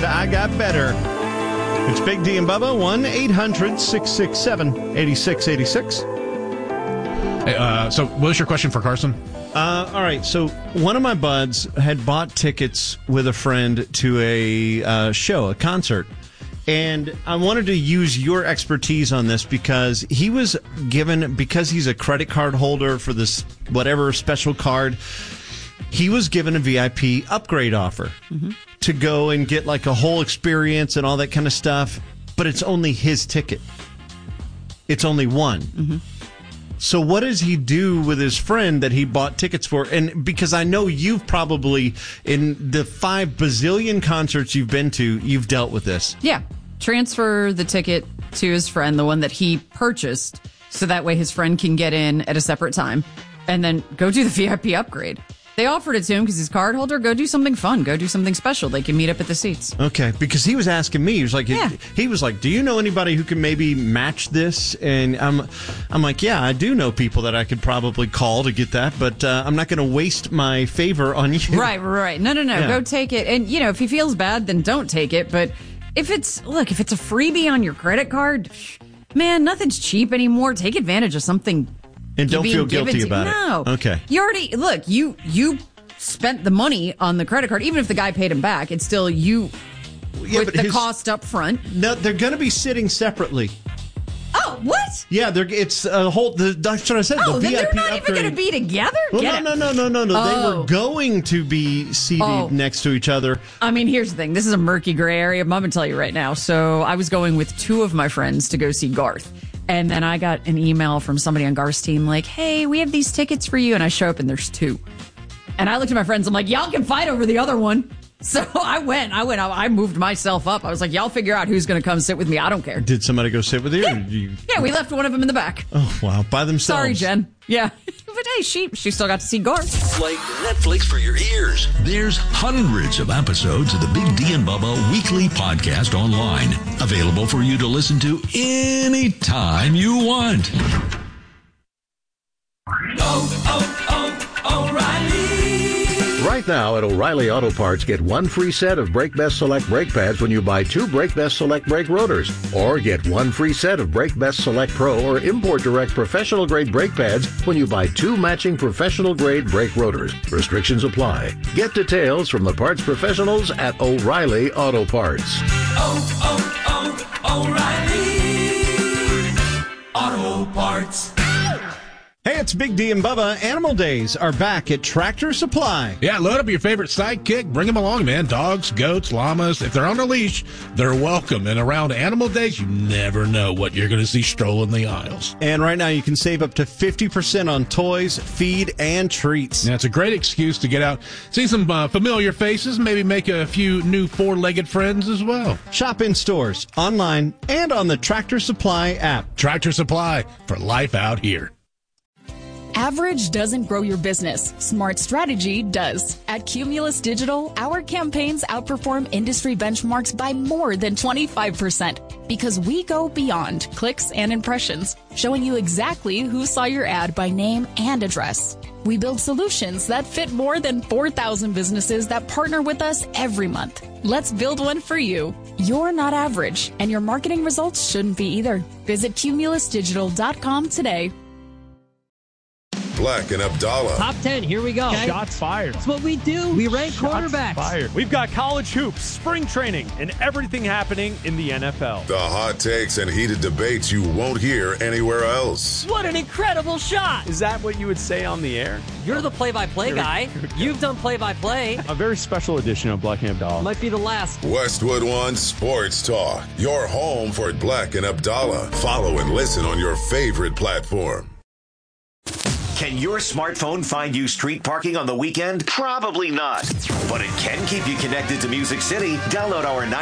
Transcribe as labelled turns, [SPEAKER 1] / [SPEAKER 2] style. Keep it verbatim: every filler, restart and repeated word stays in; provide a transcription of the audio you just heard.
[SPEAKER 1] and I Got Better. It's Big D and Bubba, one eight hundred six six seven eight six eight six.
[SPEAKER 2] Hey, uh, so what was your question for Carson?
[SPEAKER 1] Uh, all right, so one of my buds had bought tickets with a friend to a uh, show, a concert. And I wanted to use your expertise on this because he was given, because he's a credit card holder for this whatever special card, he was given a V I P upgrade offer mm-hmm. to go and get like a whole experience and all that kind of stuff. But it's only his ticket. It's only one. Mm-hmm. So what does he do with his friend that he bought tickets for? And because I know you've probably, in the five bazillion concerts you've been to, you've dealt with this.
[SPEAKER 3] Yeah. Transfer the ticket to his friend, the one that he purchased, so that way his friend can get in at a separate time and then go do the V I P upgrade. They offered it to him because he's a card holder. Go do something fun. Go do something special. They can meet up at the seats.
[SPEAKER 1] Okay, because he was asking me. He was like,
[SPEAKER 3] yeah.
[SPEAKER 1] he was like, do you know anybody who can maybe match this? And I'm, I'm like, yeah, I do know people that I could probably call to get that, but uh, I'm not going to waste my favor on you.
[SPEAKER 3] Right, right. No, no, no. Yeah. Go take it. And, you know, if he feels bad, then don't take it. But if it's, look, if it's a freebie on your credit card, man, nothing's cheap anymore. Take advantage of something.
[SPEAKER 1] And don't feel guilty
[SPEAKER 3] to,
[SPEAKER 1] about
[SPEAKER 3] no.
[SPEAKER 1] it. Okay.
[SPEAKER 3] You already, look, you you spent the money on the credit card. Even if the guy paid him back, it's still you yeah, with the his, cost up front.
[SPEAKER 1] No, they're going to be sitting separately.
[SPEAKER 3] Oh, what?
[SPEAKER 1] Yeah, they're, it's a whole, the, that's what I said.
[SPEAKER 3] Oh,
[SPEAKER 1] the
[SPEAKER 3] then
[SPEAKER 1] V I P
[SPEAKER 3] they're not
[SPEAKER 1] upgrade.
[SPEAKER 3] even going to be together?
[SPEAKER 1] Well,
[SPEAKER 3] Get
[SPEAKER 1] no, no, no, no, no, no.
[SPEAKER 3] Oh.
[SPEAKER 1] They were going to be seated oh. next to each other.
[SPEAKER 3] I mean, here's the thing. This is a murky gray area. I'm going to tell you right now. So I was going with two of my friends to go see Garth. And then I got an email from somebody on Garth's team like, hey, we have these tickets for you. And I show up and there's two. And I looked at my friends. I'm like, y'all can fight over the other one. So I went. I went. I moved myself up. I was like, y'all figure out who's going to come sit with me. I don't care.
[SPEAKER 1] Did somebody go sit with you?
[SPEAKER 3] Yeah,
[SPEAKER 1] you...
[SPEAKER 3] yeah we left one of them in the back.
[SPEAKER 1] Oh, wow. By themselves.
[SPEAKER 3] Sorry, Jen. Yeah. But hey, she she still got to see Garth.
[SPEAKER 4] Like Netflix for your ears. There's hundreds of episodes of the Big D and Bubba weekly podcast online. Available for you to listen to anytime you want.
[SPEAKER 5] Oh, oh, oh, O'Reilly.
[SPEAKER 6] Right now at O'Reilly Auto Parts, get one free set of Brake Best Select brake pads when you buy two Brake Best Select brake rotors. Or get one free set of Brake Best Select Pro or Import Direct professional grade brake pads when you buy two matching professional grade brake rotors. Restrictions apply. Get details from the parts professionals at O'Reilly Auto Parts.
[SPEAKER 5] Oh, oh, oh, O'Reilly Auto Parts.
[SPEAKER 1] Hey, it's Big D and Bubba. Animal Days are back at Tractor Supply.
[SPEAKER 2] Yeah, load up your favorite sidekick. Bring them along, man. Dogs, goats, llamas. If they're on a leash, they're welcome. And around Animal Days, you never know what you're going to see strolling the aisles.
[SPEAKER 1] And right now, you can save up to fifty percent on toys, feed, and treats.
[SPEAKER 2] Yeah, it's a great excuse to get out, see some uh, familiar faces, maybe make a few new four-legged friends as well.
[SPEAKER 1] Shop in stores, online, and on the Tractor Supply app.
[SPEAKER 2] Tractor Supply, for life out here.
[SPEAKER 7] Average doesn't grow your business. Smart strategy does. At Cumulus Digital, our campaigns outperform industry benchmarks by more than twenty-five percent because we go beyond clicks and impressions, showing you exactly who saw your ad by name and address. We build solutions that fit more than four thousand businesses that partner with us every month. Let's build one for you. You're not average, and your marketing results shouldn't be either. Visit cumulus digital dot com today.
[SPEAKER 8] Black and Abdallah.
[SPEAKER 9] Top ten, here we go.
[SPEAKER 10] Okay. Shots fired.
[SPEAKER 9] That's what we do. We rank
[SPEAKER 10] Shots
[SPEAKER 9] quarterbacks.
[SPEAKER 10] Fired. We've got college hoops, spring training, and everything happening in the N F L.
[SPEAKER 8] The hot takes and heated debates you won't hear anywhere else.
[SPEAKER 9] What an incredible shot.
[SPEAKER 10] Is that what you would say on the air?
[SPEAKER 9] You're the play-by-play
[SPEAKER 10] here
[SPEAKER 9] guy. You've done play-by-play.
[SPEAKER 10] A very special edition of Black and Abdallah.
[SPEAKER 9] Might be the last.
[SPEAKER 8] Westwood One Sports Talk. Your home for Black and Abdallah. Follow and listen on your favorite platform.
[SPEAKER 11] Can your smartphone find you street parking on the weekend? Probably not. But it can keep you connected to Music City. Download our